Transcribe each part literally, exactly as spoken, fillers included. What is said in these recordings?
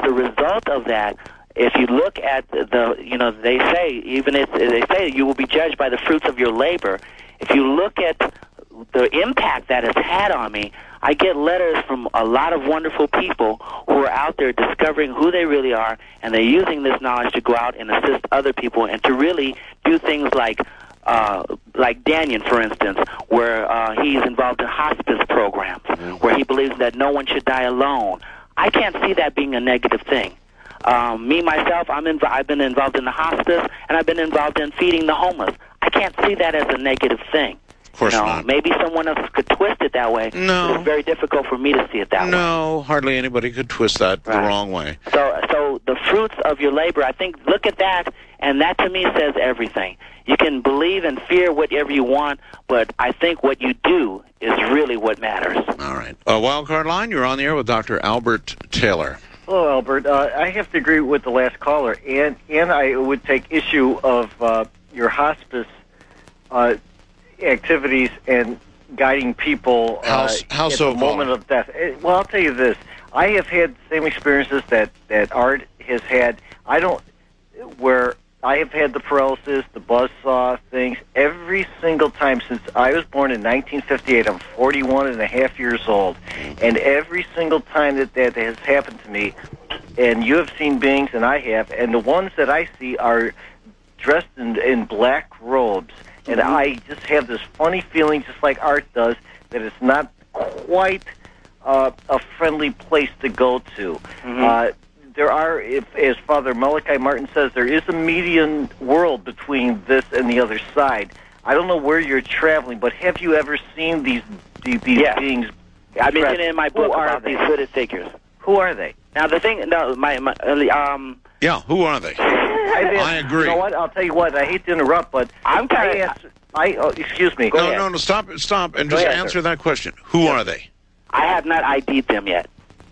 as a result of that, if you look at the, you know, they say, even if they say you will be judged by the fruits of your labor, if you look at the impact that has had on me, I get letters from a lot of wonderful people who are out there discovering who they really are, and they're using this knowledge to go out and assist other people and to really do things like, uh, like Daniel, for instance, where uh, he's involved in hospice programs, where he believes that no one should die alone. I can't see that being a negative thing. Um, me, myself, I'm inv- I've been involved in the hospice, and I've been involved in feeding the homeless. I can't see that as a negative thing. Of course you know, not. Maybe someone else could twist it that way. No. But it's very difficult for me to see it that way. No, hardly anybody could twist that Right. the wrong way. So, so the fruits of your labor, I think, look at that, and that to me says everything. You can believe and fear whatever you want, but I think what you do is really what matters. All right. Uh, Wildcard Line, you're on the air with Doctor Albert Taylor. Hello, Albert. Uh, I have to agree with the last caller, and and I would take issue of uh, your hospice uh, activities and guiding people How, uh, how at so, the moment caller? of death. Eh, Well, I'll tell you this: I have had the same experiences that that Art has had. I don't where I have had the paralysis, the buzzsaw things every single time since I was born in nineteen fifty-eight. I'm forty-one and a half years old, and every single time that that has happened to me, and you have seen beings, and I have, and the ones that I see are dressed in, in black robes, and Mm-hmm. I just have this funny feeling, just like Art does, that it's not quite uh, a friendly place to go to. Mm-hmm. Uh, there are, if, as Father Malachi Martin says, there is a median world between this and the other side. I don't know where you're traveling, but have you ever seen these these, these Yes. beings? I mentioned dressed? it in my Who book are about they? these hooded figures. Who are they? Now, the thing, no, my, my um, Yeah, who are they? I've asked- I agree. You know what? I'll tell you what. I hate to interrupt, but I'm I kind of, asked. I oh, excuse me. No, ahead. no, no, stop, stop, and Go just ahead, answer sir. that question. Who are they? I have not I D'd them yet.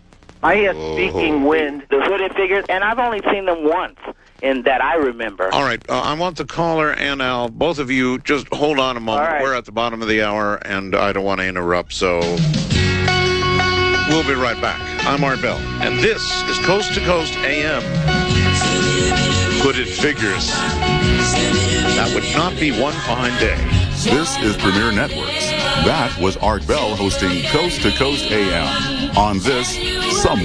I asked Speaking Wind. The hooded figures, and I've only seen them once, in that I remember. All right, uh, I want the caller and Al, both of you, just hold on a moment. All right. We're at the bottom of the hour, and I don't want to interrupt, so we'll be right back. I'm Art Bell, and this is Coast to Coast A M. Hooded figures. That would not be one fine day. This is Premier Networks. That was Art Bell hosting Coast to Coast A M. On this,